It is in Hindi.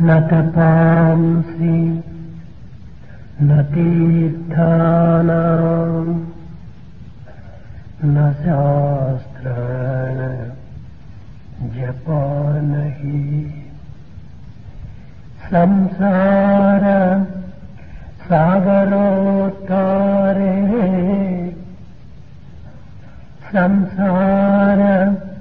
न तपांसि न तीर्थानां न शास्त्राण जपो नहि संसार सागरोत्तारे संसार